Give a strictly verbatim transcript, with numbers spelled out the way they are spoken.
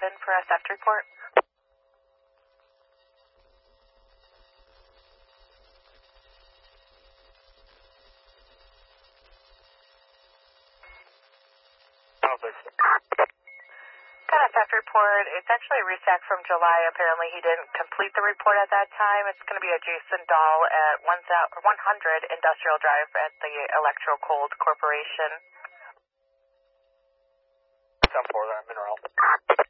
Jason for a theft report. Got a theft report. It's actually a restack from July. Apparently he didn't complete the report at that time. It's going to be a Jason Dahl at one hundred Industrial Drive at the Electro Cold Corporation. ten four, that mineral.